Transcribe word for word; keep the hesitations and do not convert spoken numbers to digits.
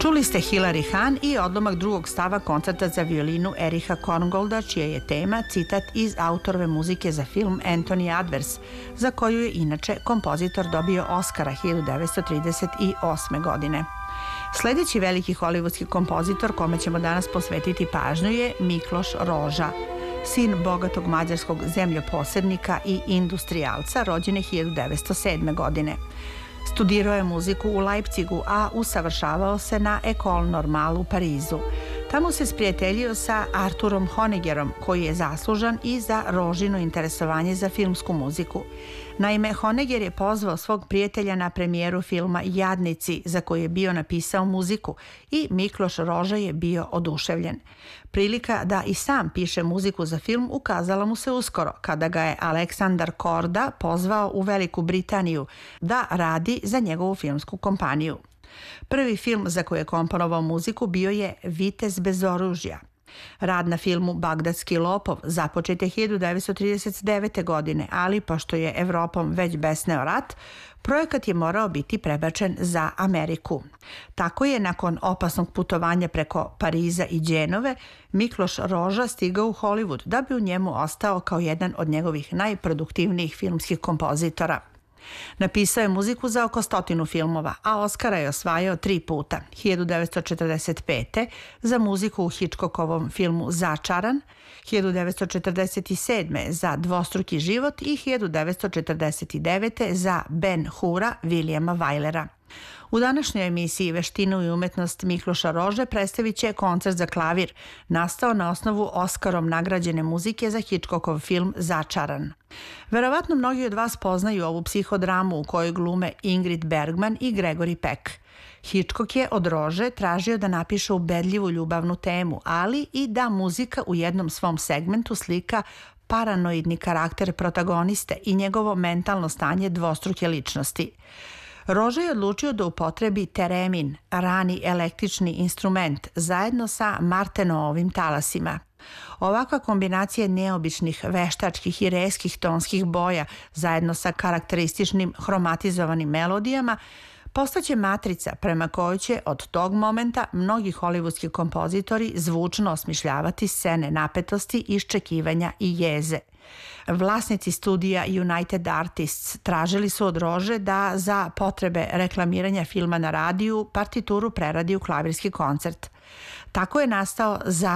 Čuli ste Hilary Hahn i odlomak drugog stava koncerta za violinu Ericha Korngolda, čija je tema citat iz autorove muzike za film Anthony Adverse, za koju je inače kompozitor dobio Oskara hiljadu devetsto trideset osme. godine. Sledeći veliki hollywoodski kompozitor kome ćemo danas posvetiti pažnju je Mikloš Roža, sin bogatog mađarskog zemljoposednika i industrijalca, rođen je hiljadu devetsto sedme. godine. Studirao je muziku u Leipzigu, a usavršavao se na École Normale u Parizu. Tamo se sprijateljio sa Arturom Honeggerom, koji je zaslužan i za Rožino interesovanje za filmsku muziku. Naime, Honegger je pozvao svog prijatelja na premijeru filma Jadnici, za koji je bio napisao muziku, i Mikloš Roža je bio oduševljen. Prilika da i sam piše muziku za film ukazala mu se uskoro, kada ga je Aleksandar Korda pozvao u Veliku Britaniju da radi za njegovu filmsku kompaniju. Prvi film za koji je komponovao muziku bio je Vitez bez oružja. Rad na filmu Bagdadski lopov započet je hiljadu devetsto trideset devete. godine, ali pošto je Evropom već besneo rat, projekat je morao biti prebačen za Ameriku. Tako je nakon opasnog putovanja preko Pariza i Đenove Mikloš Roža stigao u Hollywood da bi u njemu ostao kao jedan od njegovih najproduktivnijih filmskih kompozitora. Napisao je muziku za oko stotinu filmova, a Oskara je osvajao tri puta, hiljadu devetsto četrdeset pete. za muziku u Hitchcockovom filmu Začaran, hiljadu devetsto četrdeset sedme. za Dvostruki život i hiljadu devetsto četrdeset devete. za Ben Hura Williama Wylera. U današnjoj emisiji Veštinu i umetnost Mikloša Rože predstavit će koncert za klavir, nastao na osnovu Oskarom nagrađene muzike za Hitchcockov film Začaran. Verovatno mnogi od vas poznaju ovu psihodramu u kojoj glume Ingrid Bergman i Gregory Peck. Hitchcock je od Rože tražio da napiše ubedljivu ljubavnu temu, ali i da muzika u jednom svom segmentu slika paranoidni karakter protagoniste i njegovo mentalno stanje dvostruke ličnosti. Roža je odlučio da upotrebi teremin, rani električni instrument, zajedno sa Martenovim talasima. Ovakva kombinacija neobičnih veštačkih i reskih tonskih boja, zajedno sa karakterističnim hromatizovanim melodijama, postaće matrica prema kojoj će od tog momenta mnogi hollywoodski kompozitori zvučno osmišljavati scene napetosti, iščekivanja i jeze. Vlasnici studija United Artists tražili su od Rože da za potrebe reklamiranja filma na radiju partituru preradi u klavirski koncert. Tako je nastao